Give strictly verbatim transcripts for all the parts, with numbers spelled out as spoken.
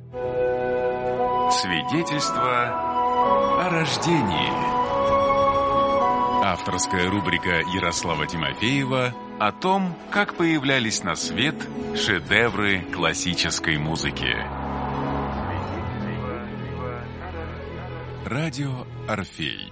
Свидетельство о рождении. Авторская рубрика Ярослава Тимофеева о том, как появлялись на свет шедевры классической музыки. Радио Орфей.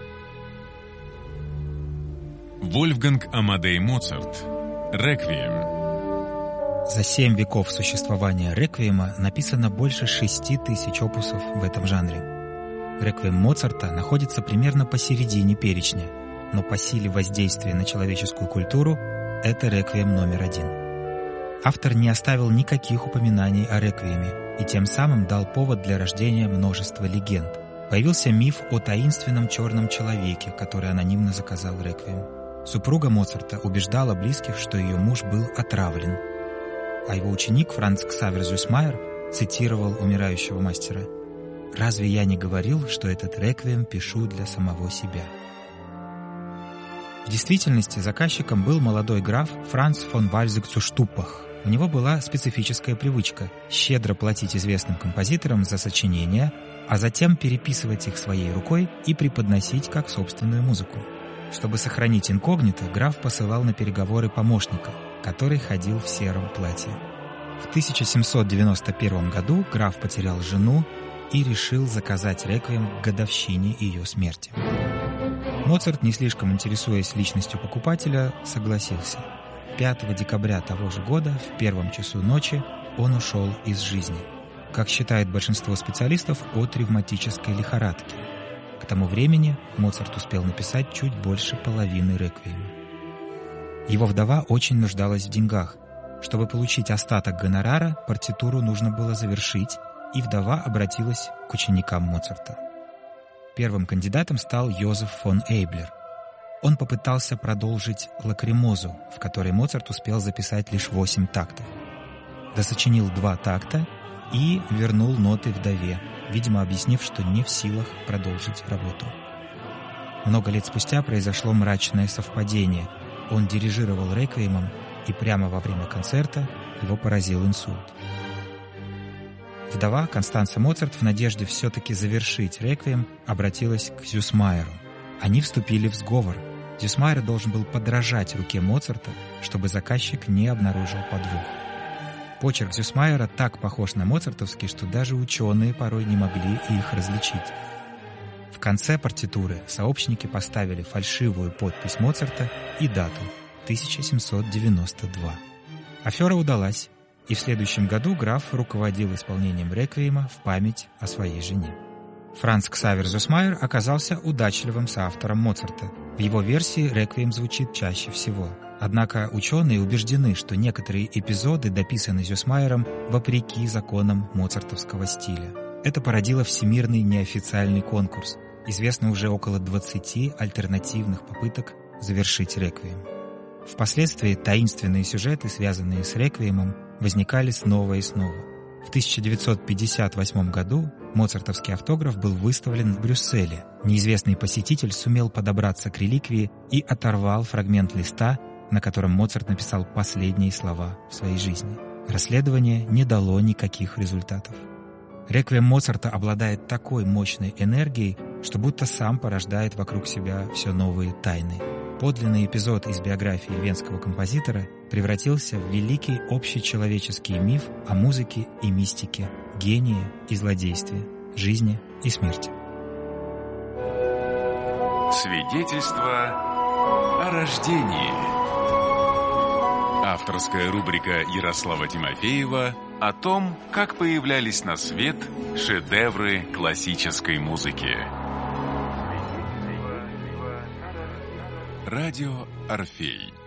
Вольфганг Амадей Моцарт. Реквием. За семь веков существования реквиема написано больше шести тысяч опусов в этом жанре. Реквием Моцарта находится примерно посередине перечня, но по силе воздействия на человеческую культуру это реквием номер один. Автор не оставил никаких упоминаний о реквиеме и тем самым дал повод для рождения множества легенд. Появился миф о таинственном черном человеке, который анонимно заказал реквием. Супруга Моцарта убеждала близких, что ее муж был отравлен, а его ученик Франц Ксавер Зюсмайер цитировал умирающего мастера: «Разве я не говорил, что этот реквием пишу для самого себя?» В действительности заказчиком был молодой граф Франц фон Вальзек-цу-Штуппах. У него была специфическая привычка щедро платить известным композиторам за сочинения, а затем переписывать их своей рукой и преподносить как собственную музыку. Чтобы сохранить инкогнито, граф посылал на переговоры помощника, который ходил в сером платье. В тысяча семьсот девяносто первом году граф потерял жену и решил заказать реквием к годовщине ее смерти. Моцарт, не слишком интересуясь личностью покупателя, согласился. пятого декабря того же года, в первом часу ночи, он ушел из жизни. Как считает большинство специалистов, от ревматической лихорадки. К тому времени Моцарт успел написать чуть больше половины реквиема. Его вдова очень нуждалась в деньгах. Чтобы получить остаток гонорара, партитуру нужно было завершить, и вдова обратилась к ученикам Моцарта. Первым кандидатом стал Йозеф фон Эйблер. Он попытался продолжить «Лакримозу», в которой Моцарт успел записать лишь восемь тактов. Досочинил два такта и вернул ноты вдове, видимо, объяснив, что не в силах продолжить работу. Много лет спустя произошло мрачное совпадение. Он дирижировал реквиемом, и прямо во время концерта его поразил инсульт. Вдова Констанца Моцарт в надежде все-таки завершить реквием обратилась к Зюсмайеру. Они вступили в сговор. Зюсмайер должен был подражать руке Моцарта, чтобы заказчик не обнаружил подвох. Почерк Зюсмайера так похож на моцартовский, что даже ученые порой не могли их различить. В конце партитуры сообщники поставили фальшивую подпись Моцарта и дату — тысяча семьсот девяносто два. Афера удалась, и в следующем году граф руководил исполнением реквиема в память о своей жене. Франц Ксавер Зюсмайер оказался удачливым соавтором Моцарта. В его версии реквием звучит чаще всего. Однако ученые убеждены, что некоторые эпизоды дописаны Зюсмайером вопреки законам моцартовского стиля. Это породило всемирный неофициальный конкурс. Известно уже около двадцати альтернативных попыток завершить реквием. Впоследствии таинственные сюжеты, связанные с реквиемом, возникали снова и снова. В тысяча девятьсот пятьдесят восьмом году моцартовский автограф был выставлен в Брюсселе. Неизвестный посетитель сумел подобраться к реликвии и оторвал фрагмент листа, на котором Моцарт написал последние слова в своей жизни. Расследование не дало никаких результатов. Реквием Моцарта обладает такой мощной энергией, что будто сам порождает вокруг себя все новые тайны. Подлинный эпизод из биографии венского композитора превратился в великий общечеловеческий миф о музыке и мистике, гении и злодействе, жизни и смерти. Свидетельство о рождении. Авторская рубрика Ярослава Тимофеева о том, как появлялись на свет шедевры классической музыки. Радио Орфей.